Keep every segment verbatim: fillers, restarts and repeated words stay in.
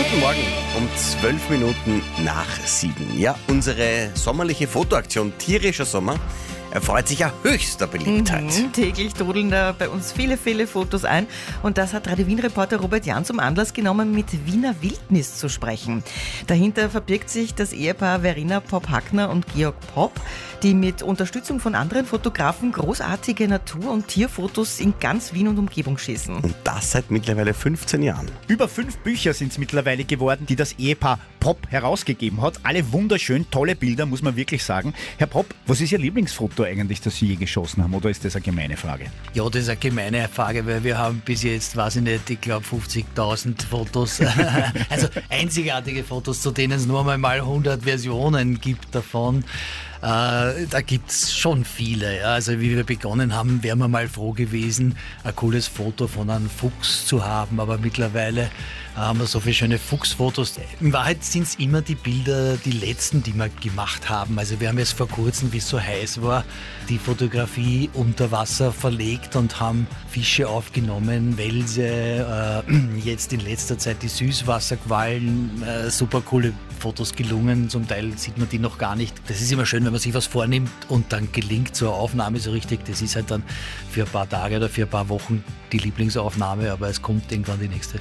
Guten Morgen, um zwölf Minuten nach sieben. Ja, unsere sommerliche Fotoaktion Tierischer Sommer erfreut sich ja höchster Beliebtheit. Mhm, täglich trudeln da bei uns viele, viele Fotos ein. Und das hat Radio Wien-Reporter Robert Jahn zum Anlass genommen, mit Wiener Wildnis zu sprechen. Dahinter verbirgt sich das Ehepaar Verena Popp-Hackner und Georg Popp, die mit Unterstützung von anderen Fotografen großartige Natur- und Tierfotos in ganz Wien und Umgebung schießen. Und das seit mittlerweile fünfzehn Jahren. Über fünf Bücher sind es mittlerweile geworden, die das Ehepaar Popp herausgegeben hat. Alle wunderschön, tolle Bilder, muss man wirklich sagen. Herr Popp, was ist Ihr Lieblingsfoto eigentlich, das Sie je geschossen haben, oder ist das eine gemeine Frage? Ja, das ist eine gemeine Frage, weil wir haben bis jetzt, weiß ich nicht, ich glaube fünfzigtausend Fotos, also einzigartige Fotos, zu denen es nur mal hundert Versionen gibt davon. Äh, da gibt es schon viele. Ja. Also wie wir begonnen haben, wären wir mal froh gewesen, ein cooles Foto von einem Fuchs zu haben, aber mittlerweile haben wir so viele schöne Fuchsfotos. In Wahrheit sind es immer die Bilder, die letzten, die wir gemacht haben. Also wir haben jetzt vor kurzem, wie es so heiß war, die Fotografie unter Wasser verlegt und haben Fische aufgenommen, Welse, äh, jetzt in letzter Zeit die Süßwasserquallen, äh, super coole Fotos gelungen, zum Teil sieht man die noch gar nicht. Das ist immer schön, wenn man sich was vornimmt und dann gelingt so eine Aufnahme so richtig. Das ist halt dann für ein paar Tage oder für ein paar Wochen die Lieblingsaufnahme, aber es kommt irgendwann die nächste.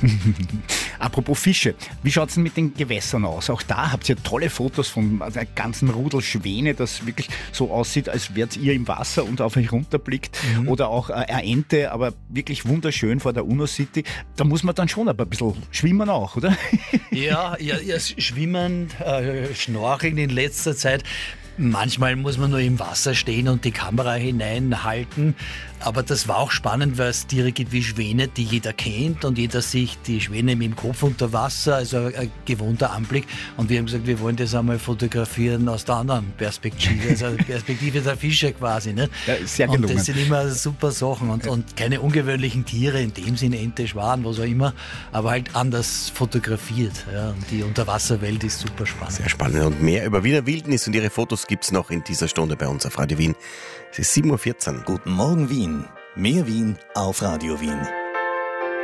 Apropos Fische, wie schaut es denn mit den Gewässern aus? Auch da habt ihr tolle Fotos von einem ganzen Rudel Schwäne, das wirklich so aussieht, als wärt ihr im Wasser und auf euch runterblickt. Mhm. Oder auch eine Ente, aber wirklich wunderschön vor der UNO City. Da muss man dann schon aber ein bisschen schwimmen auch, oder? Ja, ja, ja schwimmen, äh, schnorcheln in letzter Zeit. Manchmal muss man nur im Wasser stehen und die Kamera hineinhalten. Aber das war auch spannend, weil es Tiere gibt wie Schwäne, die jeder kennt und jeder sieht die Schwäne mit dem Kopf unter Wasser, also ein gewohnter Anblick. Und wir haben gesagt, wir wollen das einmal fotografieren aus der anderen Perspektive, also Perspektive der Fische quasi. Ne? Ja, sehr gelungen. Und das sind immer super Sachen und, und keine ungewöhnlichen Tiere, in dem Sinne Ente, Schwan, was auch immer, aber halt anders fotografiert. Ja? Und die Unterwasserwelt ist super spannend. Sehr spannend. Und mehr über Wiener Wildnis und ihre Fotos gibt es noch in dieser Stunde bei uns auf Radio Wien. Es ist sieben Uhr vierzehn. Guten Morgen Wien. Mehr Wien auf Radio Wien.